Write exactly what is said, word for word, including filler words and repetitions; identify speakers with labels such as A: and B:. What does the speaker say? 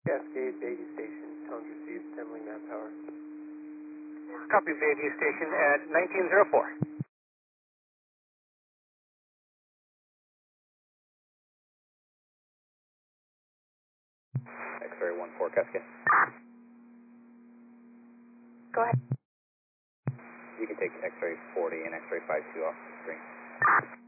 A: Cascade, Beatty Station, tones received, assembling manpower.
B: Copy Beatty Station at nineteen oh four.
C: X-ray one four, Cascade.
D: Go ahead.
C: You can take X-ray forty and X-ray five two off the screen.